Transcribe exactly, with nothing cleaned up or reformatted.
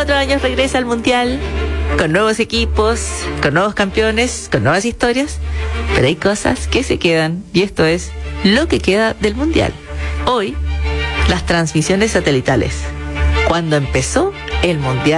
cuatro años regresa al Mundial, con nuevos equipos, con nuevos campeones, con nuevas historias, pero hay cosas que se quedan, y esto es lo que queda del Mundial. Hoy, las transmisiones satelitales. Cuando empezó el Mundial